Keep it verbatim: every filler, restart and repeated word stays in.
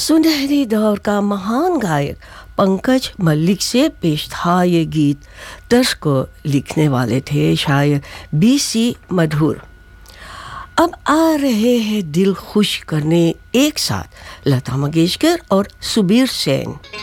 सुनहरे दौर का महान गायक पंकज मल्लिक से पेश था ये गीत। तर्ज को लिखने वाले थे शायर बी सी मधुर। अब आ रहे हैं दिल खुश करने एक साथ लता मंगेशकर और सुबीर सेन।